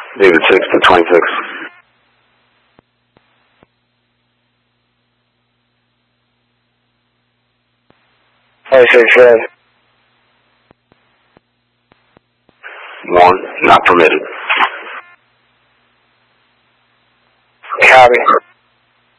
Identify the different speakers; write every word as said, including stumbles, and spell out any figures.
Speaker 1: David six to twenty-six.
Speaker 2: twenty-six, red.
Speaker 1: One, not permitted.
Speaker 2: Copy.